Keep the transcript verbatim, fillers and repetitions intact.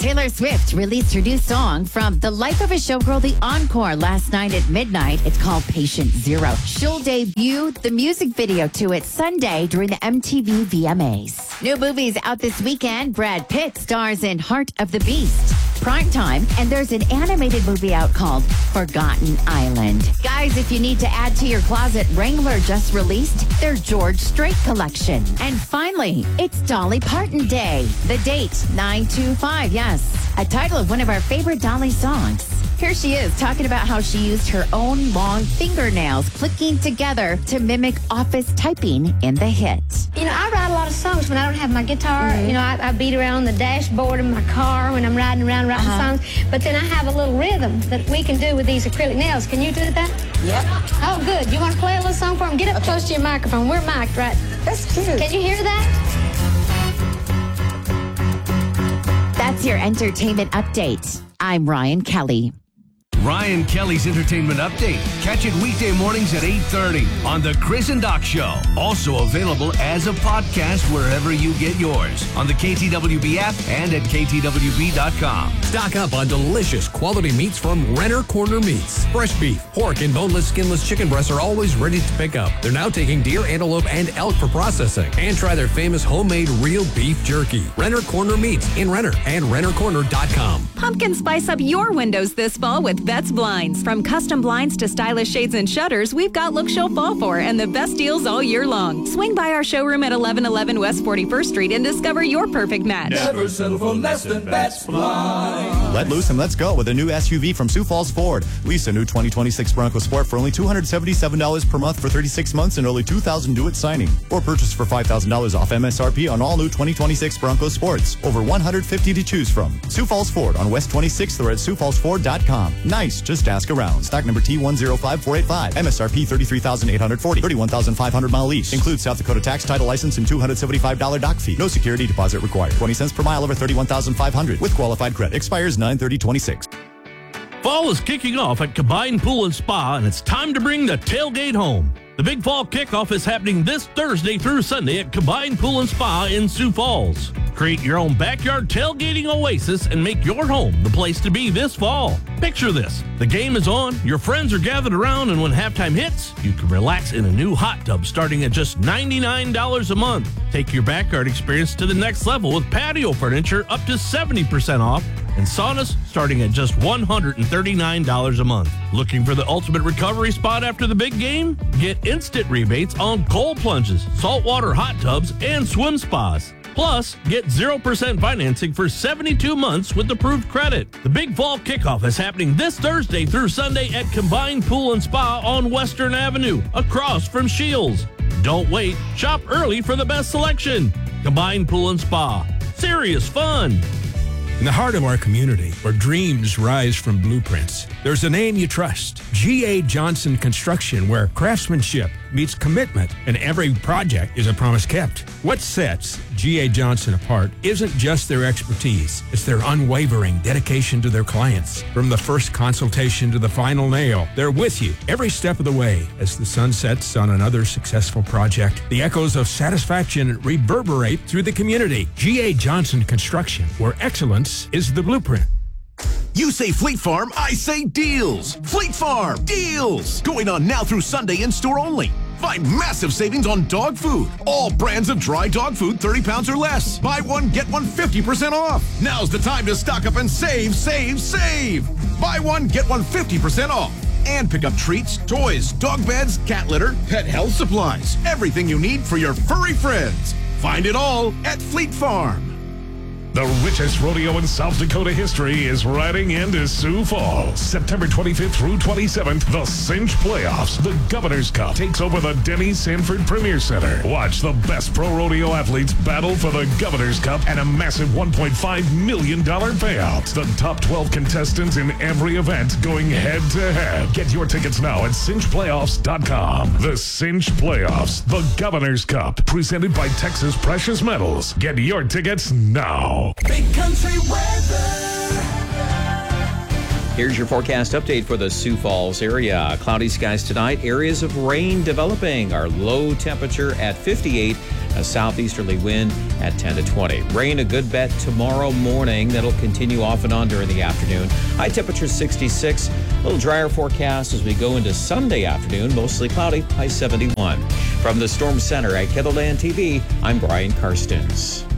Taylor Swift released her new song from The Life of a Showgirl, The Encore, last night at midnight. It's called Patient Zero. She'll debut the music video to it Sunday during the M T V V M As. New movies out this weekend. Brad Pitt stars in Heart of the Beast, Primetime, and there's an animated movie out called Forgotten Island. Guys, if you need to add to your closet, Wrangler just released their George Strait collection. And finally, it's Dolly Parton Day. The date, nine two five, yes, a title of one of our favorite Dolly songs. Here she is talking about how she used her own long fingernails clicking together to mimic office typing in the hit. You know, I write a lot of songs when I don't have my guitar. Mm-hmm. You know, I, I beat around on the dashboard in my car when I'm riding around writing uh-huh. songs. But then I have a little rhythm that we can do with these acrylic nails. Can you do that? Yep. Oh, good. You want to play a little song for them? Get up okay. close to your microphone. We're mic'd, right? That's cute. Can you hear that? That's your entertainment update. I'm Ryan Kelly. Ryan Kelly's Entertainment Update. Catch it weekday mornings at eight thirty on The Chris and Doc Show. Also available as a podcast wherever you get yours. On the K T W B app and at K T W B dot com. Stock up on delicious quality meats from Renner Corner Meats. Fresh beef, pork, and boneless, skinless chicken breasts are always ready to pick up. They're now taking deer, antelope, and elk for processing. And try their famous homemade real beef jerky. Renner Corner Meats in Renner and renner corner dot com. Pumpkin spice up your windows this fall with Betts Blinds. From custom blinds to stylish shades and shutters, we've got look show fall for and the best deals all year long. Swing by our showroom at eleven eleven West forty-first Street and discover your perfect match. Never settle for less than Betts Blinds. Let loose and let's go with a new S U V from Sioux Falls Ford. Lease a new twenty twenty-six Bronco Sport for only two hundred seventy-seven dollars per month for thirty-six months and only two thousand dollars due at signing. Or purchase for five thousand dollars off M S R P on all new twenty twenty-six Bronco Sports. Over one hundred fifty to choose from. Sioux Falls Ford on West twenty-sixth or at sioux falls ford dot com. Nice, just ask around. Stock number T one zero five four eight five. M S R P thirty-three thousand eight hundred forty dollars. thirty-one thousand five hundred mile lease. Includes South Dakota tax, title license, and two hundred seventy-five dollars dock fee. No security deposit required. twenty cents per mile over thirty-one thousand five hundred with qualified credit. Expires nine thirty twenty-six. Fall is kicking off at Combined Pool and Spa, and it's time to bring the tailgate home. The Big Fall Kickoff is happening this Thursday through Sunday at Combined Pool and Spa in Sioux Falls. Create your own backyard tailgating oasis and make your home the place to be this fall. Picture this. The game is on, your friends are gathered around, and when halftime hits, you can relax in a new hot tub starting at just ninety-nine dollars a month. Take your backyard experience to the next level with patio furniture up to seventy percent off and saunas starting at just one hundred thirty-nine dollars a month. Looking for the ultimate recovery spot after the big game? Get instant rebates on cold plunges, saltwater hot tubs, and swim spas. Plus, get zero percent financing for seventy-two months with approved credit. The Big Fall Kickoff is happening this Thursday through Sunday at Combined Pool and Spa on Western Avenue, across from Shields. Don't wait. Shop early for the best selection. Combined Pool and Spa. Serious fun. In the heart of our community, where dreams rise from blueprints, there's a name you trust. G A. Johnson Construction, where craftsmanship meets commitment and every project is a promise kept. What sets G A. Johnson apart isn't just their expertise, it's their unwavering dedication to their clients. From the first consultation to the final nail, they're with you every step of the way. As the sun sets on another successful project, the echoes of satisfaction reverberate through the community. G A. Johnson Construction, where excellence is the blueprint. You say Fleet Farm, I say deals. Fleet Farm, deals. Going on now through Sunday in store only. Find massive savings on dog food. All brands of dry dog food, thirty pounds or less. Buy one, get one fifty percent off. Now's the time to stock up and save, save, save. Buy one, get one fifty percent off. And pick up treats, toys, dog beds, cat litter, pet health supplies. Everything you need for your furry friends. Find it all at Fleet Farm. The richest rodeo in South Dakota history is riding into Sioux Falls. September twenty-fifth through twenty-seventh, the Cinch Playoffs. The Governor's Cup takes over the Denny Sanford Premier Center. Watch the best pro rodeo athletes battle for the Governor's Cup and a massive one point five million dollars payout. The top twelve contestants in every event going head-to-head. Get your tickets now at cinch playoffs dot com. The Cinch Playoffs, the Governor's Cup, presented by Texas Precious Metals. Get your tickets now. Big country weather. Here's your forecast update for the Sioux Falls area. Cloudy skies tonight, areas of rain developing. Our low temperature at fifty-eight. A southeasterly wind at ten to twenty. Rain a good bet tomorrow morning. That'll continue off and on during the afternoon. High temperature sixty-six. A little drier forecast as we go into Sunday afternoon. Mostly cloudy. High seventy-one. From the Storm Center at KENDLELAND T V, I'm Brian Karstens.